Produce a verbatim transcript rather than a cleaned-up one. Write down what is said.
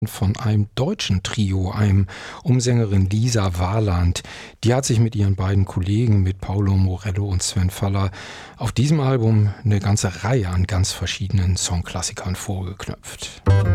von einem deutschen Trio, einem Umsängerin Lisa Warland. Die hat sich mit ihren beiden Kollegen, mit Paolo Morello und Sven Faller, auf diesem Album eine ganze Reihe an ganz verschiedenen Songklassikern vorgeknöpft.